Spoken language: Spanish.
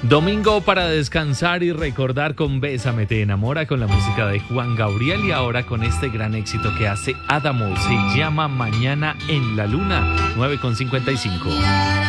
Domingo para descansar y recordar con Bésame te enamora, con la música de Juan Gabriel, y ahora con este gran éxito que hace Adamo, se llama Mañana en la Luna, 9:55.